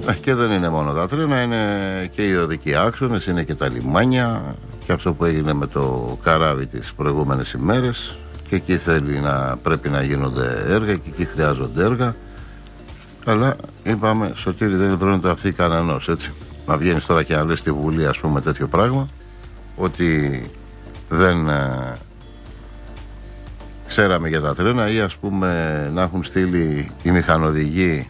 Και δεν είναι μόνο τα τρένα, είναι και οι οδικοί άξονες, είναι και τα λιμάνια και αυτό που έγινε με το καράβι τις προηγούμενες ημέρες, και εκεί πρέπει να γίνονται έργα και εκεί χρειάζονται έργα. Αλλά είπαμε, Σωτήρη, δεν τρώνε το αυτοί κανενός, έτσι. Να βγαίνεις τώρα και να λες στη Βουλή, ας πούμε, τέτοιο πράγμα, ότι δεν ξέραμε για τα τρένα, ή ας πούμε να έχουν στείλει οι μηχανοδηγοί,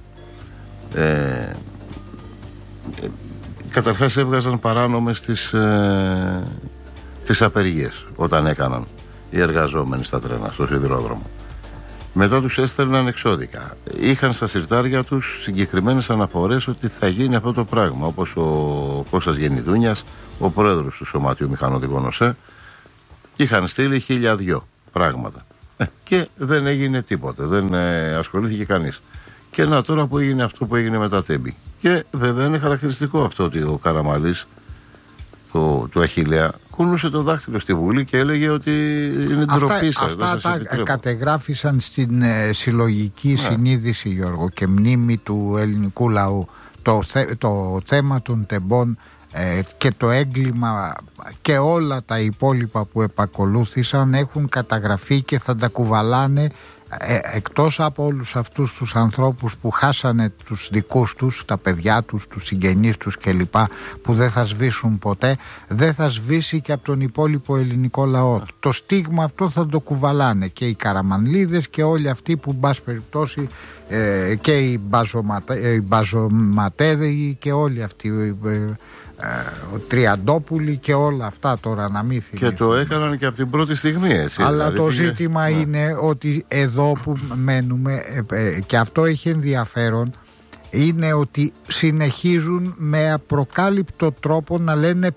καταρχάς έβγαζαν παράνομες τις απεργίες όταν έκαναν οι εργαζόμενοι στα τρένα, στο σιδηρόδρομο. Μετά τους έστελναν εξώδικα. Είχαν στα συρτάρια τους συγκεκριμένες αναφορές ότι θα γίνει αυτό το πράγμα, όπως ο Κώστας Γενιδούνιας, ο πρόεδρος του Σωματείου Μηχανοδηγών ΟΣΕ, και είχαν στείλει 1002 πράγματα. Και δεν έγινε τίποτε, δεν ασχολήθηκε κανείς. Και να τώρα που έγινε αυτό που έγινε με τα Τέμπη. Και βέβαια είναι χαρακτηριστικό αυτό ότι ο Καραμαλής του Αχιλλέα κουνούσε το δάχτυλο στη Βουλή και έλεγε ότι είναι ντροπή σας. Αυτά τα κατεγράφησαν στην συλλογική συνείδηση, Γιώργο, και μνήμη του ελληνικού λαού. Το θέμα των τεμπών και το έγκλημα και όλα τα υπόλοιπα που επακολούθησαν έχουν καταγραφεί και θα τα κουβαλάνε, εκτός από όλους αυτούς τους ανθρώπους που χάσανε τους δικούς τους, τα παιδιά τους, τους συγγενείς τους κλπ, που δεν θα σβήσουν ποτέ, δεν θα σβήσει και από τον υπόλοιπο ελληνικό λαό. Το στίγμα αυτό θα το κουβαλάνε και οι Καραμανλίδες και όλοι αυτοί που, μπας περιπτώσει, και οι Μπαζοματέδοι και όλοι αυτοί, ο Τριαντόπουλοι και όλα αυτά, τώρα να μην θυμηθούμε. Και το έκαναν και από την πρώτη στιγμή, έτσι. Αλλά δηλαδή, το ζήτημα είναι ότι εδώ που μένουμε, και αυτό έχει ενδιαφέρον, είναι ότι συνεχίζουν με απροκάλυπτο τρόπο να λένε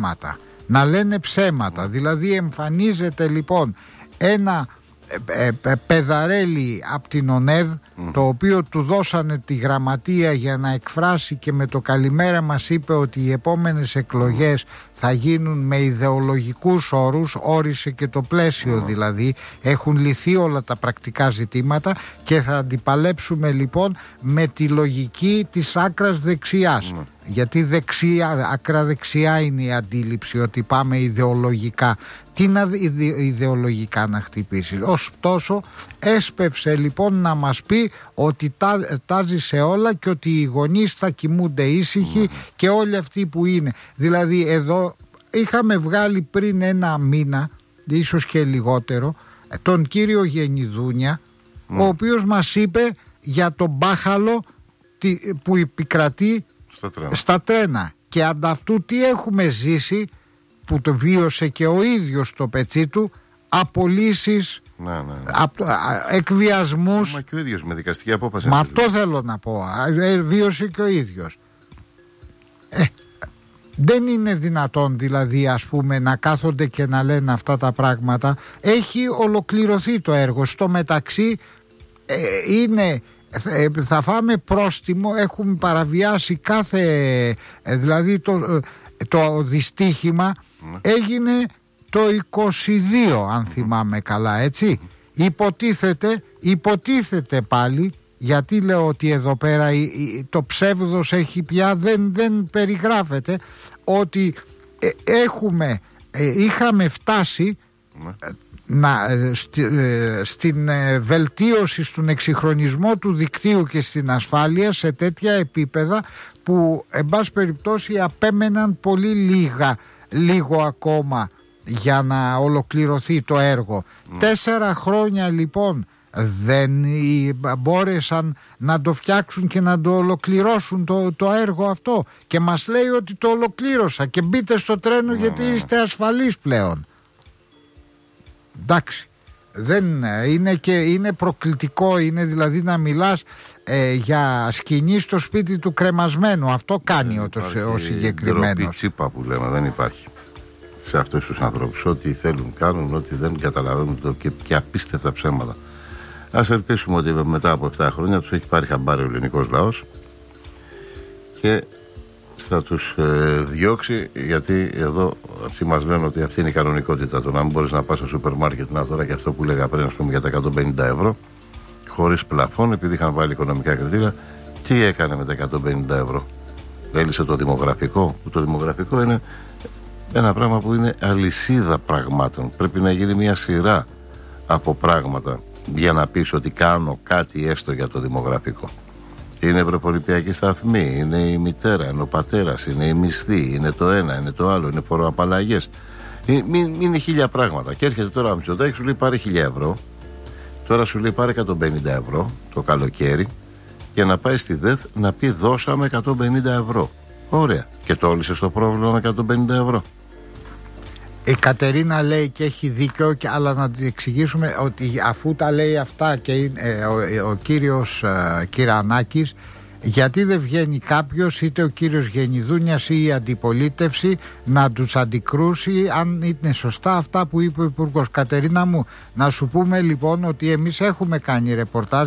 ψέματα. Δηλαδή εμφανίζεται λοιπόν ένα παιδαρέλι από την ΟΝΕΔ, το οποίο του δώσανε τη γραμματεία για να εκφράσει, και με το καλημέρα μας είπε ότι οι επόμενες εκλογές θα γίνουν με ιδεολογικούς όρους, όρισε και το πλαίσιο, δηλαδή έχουν λυθεί όλα τα πρακτικά ζητήματα και θα αντιπαλέψουμε λοιπόν με τη λογική της άκρας δεξιάς. Γιατί άκρα δεξιά είναι η αντίληψη, ότι πάμε ιδεολογικά. Τι ιδεολογικά να χτυπήσει. Ωστόσο έσπευσε λοιπόν να μας πει ότι τάζει σε όλα και ότι οι γονείς θα κοιμούνται ήσυχοι και όλοι αυτοί που είναι. Δηλαδή εδώ είχαμε βγάλει πριν ένα μήνα, ίσως και λιγότερο, τον κύριο Γενιδούνια, ο οποίος μας είπε για τον μπάχαλο που επικρατεί στα τρένα. Και ανταυτού τι έχουμε ζήσει, που το βίωσε και ο ίδιος στο πετσί του, απολύσεις, εκβιασμούς. Μα και ο ίδιος με δικαστική απόφαση. Μα αυτό θέλω να πω, βίωσε και ο ίδιος. Δεν είναι δυνατόν δηλαδή, ας πούμε, να κάθονται και να λένε αυτά τα πράγματα. Έχει ολοκληρωθεί το έργο. Στο μεταξύ θα φάμε πρόστιμο, έχουμε παραβιάσει κάθε, δηλαδή το δυστύχημα έγινε το 22, αν θυμάμαι καλά, έτσι. Υποτίθεται πάλι, γιατί λέω ότι εδώ πέρα το ψεύδος έχει πια, δεν περιγράφεται, ότι είχαμε φτάσει στην βελτίωση, στον εξυγχρονισμό του δικτύου και στην ασφάλεια σε τέτοια επίπεδα που εν πάση περιπτώσει απέμεναν πολύ λίγο ακόμα για να ολοκληρωθεί το έργο. 4 χρόνια λοιπόν δεν μπόρεσαν να το φτιάξουν και να το ολοκληρώσουν το έργο αυτό, και μας λέει ότι το ολοκλήρωσα και μπείτε στο τρένο γιατί είστε ασφαλείς πλέον. Εντάξει, δεν είναι, και είναι προκλητικό, είναι δηλαδή να μιλάς για σκηνή στο σπίτι του κρεμασμένου. Αυτό κάνει ο συγκεκριμένος. Ντροπή τσίπα που λέμε, δεν υπάρχει σε αυτούς τους ανθρώπους. Ό,τι θέλουν κάνουν, ό,τι δεν καταλαβαίνουν, και απίστευτα ψέματα. Ας ελπίσουμε ότι μετά από 7 χρόνια τους έχει πάρει χαμπάρι ο ελληνικός λαός και θα τους διώξει, γιατί εδώ αυτοί μας λένε ότι αυτή είναι η κανονικότητα. Το να μην μπορείς να πας στο σούπερ μάρκετ, να τώρα και αυτό που λέγα πριν, ας πούμε, για τα 150 ευρώ χωρίς πλαφόν, επειδή είχαν βάλει οικονομικά κριτήρια, Τι έκανε με τα 150 ευρώ? Έλυσε το δημογραφικό? Το δημογραφικό είναι ένα πράγμα που είναι αλυσίδα πραγμάτων. Πρέπει να γίνει μια σειρά από πράγματα για να πεις ότι κάνω κάτι έστω για το δημογραφικό. Είναι ευρωπολιπιακή σταθμή, είναι η μητέρα, είναι ο πατέρας, είναι η μισθή, είναι το ένα, είναι το άλλο, είναι φοροαπαλλαγές. Είναι 1000 πράγματα. Και έρχεται τώρα ο Μητσοτάκης, σου λέει πάρε 1000 ευρώ. Τώρα σου λέει πάρε 150 ευρώ το καλοκαίρι και να πάει στη ΔΕΘ να πει δώσαμε 150 ευρώ. Ωραία. Και το όλησε το πρόβλημα με 150 ευρώ. Η Κατερίνα λέει και έχει δίκιο, αλλά να την εξηγήσουμε ότι αφού τα λέει αυτά και ο κύριος Κυρανάκης, γιατί δεν βγαίνει κάποιος, είτε ο κύριος Γενιδούνιας ή η αντιπολίτευση, να τους αντικρούσει αν είναι σωστά αυτά που είπε ο Υπουργός. Κατερίνα μου, να σου πούμε λοιπόν ότι εμείς έχουμε κάνει ρεπορτάζ